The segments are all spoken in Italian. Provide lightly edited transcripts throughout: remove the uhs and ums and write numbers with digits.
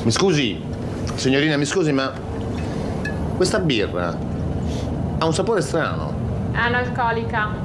Mi scusi, signorina, mi scusi, ma questa birra ha un sapore strano. È analcolica.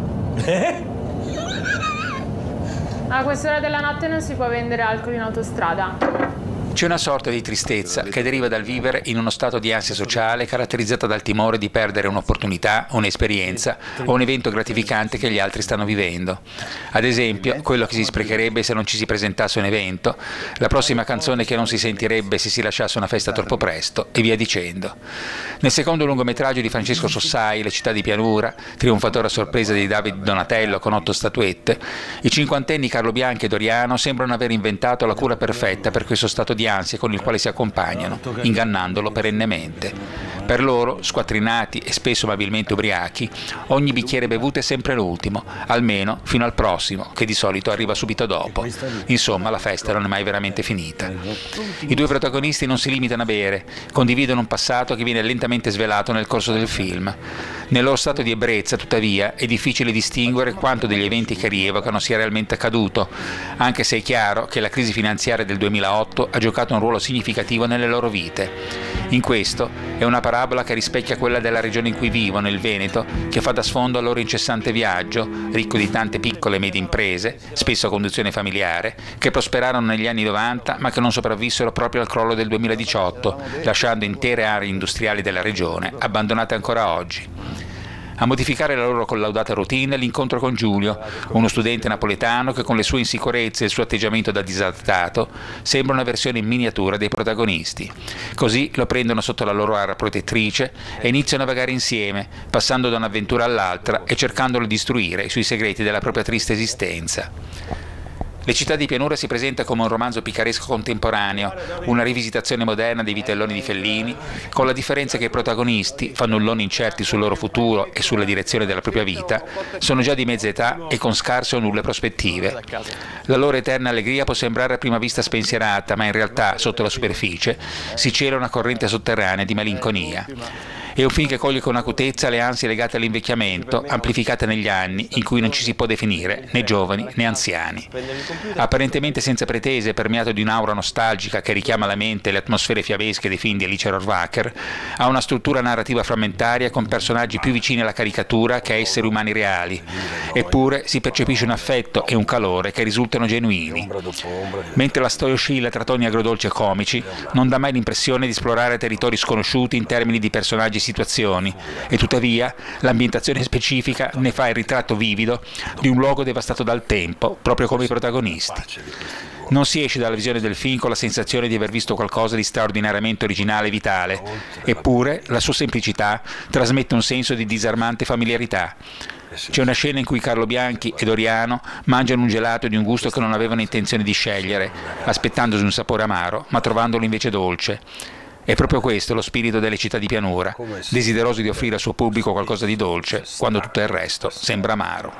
A quest'ora della notte non si può vendere alcol in autostrada. C'è una sorta di tristezza che deriva dal vivere in uno stato di ansia sociale caratterizzata dal timore di perdere un'opportunità, un'esperienza o un evento gratificante che gli altri stanno vivendo. Ad esempio, quello che si sprecherebbe se non ci si presentasse un evento, la prossima canzone che non si sentirebbe se si lasciasse una festa troppo presto, e via dicendo. Nel secondo lungometraggio di Francesco Sossai, Le città di pianura, trionfatore a sorpresa di David Donatello con 8 statuette, i cinquantenni Carlo Bianchi e Doriano sembrano aver inventato la cura perfetta per questo stato di ansia con il quale si accompagnano, ingannandolo perennemente. Per loro, squattrinati e spesso amabilmente ubriachi, ogni bicchiere bevuto è sempre l'ultimo, almeno fino al prossimo, che di solito arriva subito dopo. Insomma, la festa non è mai veramente finita. I due protagonisti non si limitano a bere, condividono un passato che viene lentamente svelato nel corso del film. Nel loro stato di ebbrezza, tuttavia, è difficile distinguere quanto degli eventi che rievocano sia realmente accaduto, anche se è chiaro che la crisi finanziaria del 2008 ha giocato un ruolo significativo nelle loro vite. In questo è una parabola che rispecchia quella della regione in cui vivono, il Veneto, che fa da sfondo al loro incessante viaggio, ricco di tante piccole e medie imprese, spesso a conduzione familiare, che prosperarono negli anni 90 ma che non sopravvissero proprio al crollo del 2018, lasciando intere aree industriali della regione abbandonate ancora oggi. A modificare la loro collaudata routine l'incontro con Giulio, uno studente napoletano che con le sue insicurezze e il suo atteggiamento da disadattato sembra una versione in miniatura dei protagonisti. Così lo prendono sotto la loro ara protettrice e iniziano a vagare insieme, passando da un'avventura all'altra e cercandolo di istruire sui segreti della propria triste esistenza. Le città di pianura si presenta come un romanzo picaresco contemporaneo, una rivisitazione moderna dei vitelloni di Fellini, con la differenza che i protagonisti, fannulloni incerti sul loro futuro e sulla direzione della propria vita, sono già di mezza età e con scarse o nulle prospettive. La loro eterna allegria può sembrare a prima vista spensierata, ma in realtà, sotto la superficie, si cela una corrente sotterranea di malinconia. È un film che coglie con acutezza le ansie legate all'invecchiamento, amplificate negli anni in cui non ci si può definire né giovani né anziani. Apparentemente senza pretese, permeato di un'aura nostalgica che richiama alla mente le atmosfere fiabesche dei film di Alice Rohrwacher, ha una struttura narrativa frammentaria con personaggi più vicini alla caricatura che a esseri umani reali. Eppure si percepisce un affetto e un calore che risultano genuini. Mentre la storia oscilla tra toni agrodolci e comici, non dà mai l'impressione di esplorare territori sconosciuti in termini di personaggi e situazioni, e tuttavia l'ambientazione specifica ne fa il ritratto vivido di un luogo devastato dal tempo, proprio come i protagonisti. Non si esce dalla visione del film con la sensazione di aver visto qualcosa di straordinariamente originale e vitale, eppure la sua semplicità trasmette un senso di disarmante familiarità. C'è una scena in cui Carlo Bianchi e Doriano mangiano un gelato di un gusto che non avevano intenzione di scegliere, aspettandosi un sapore amaro, ma trovandolo invece dolce. È proprio questo lo spirito delle città di pianura, desideroso di offrire al suo pubblico qualcosa di dolce, quando tutto il resto sembra amaro.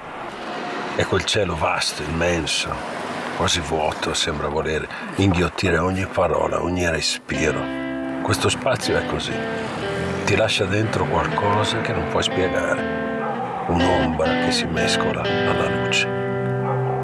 E quel cielo vasto, immenso, quasi vuoto, sembra voler inghiottire ogni parola, ogni respiro. Questo spazio è così, ti lascia dentro qualcosa che non puoi spiegare, un'ombra che si mescola alla luce.